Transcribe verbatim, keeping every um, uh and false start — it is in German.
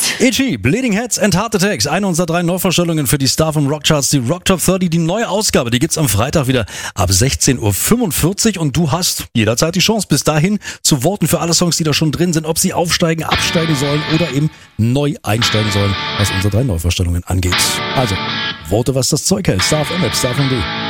Itchy, Bleeding Heads and Heart Attacks. Eine unserer drei Neuvorstellungen für die Star vom Rockcharts, die Rock Top dreißig, die neue Ausgabe. Die gibt's am Freitag wieder ab sechzehn Uhr fünfundvierzig und du hast jederzeit die Chance, bis dahin zu voten für alle Songs, die da schon drin sind, ob sie aufsteigen, absteigen sollen oder eben neu einsteigen sollen, was unsere drei Neuvorstellungen angeht. Also, vote, was das Zeug hält. Star F M App, Star F M D.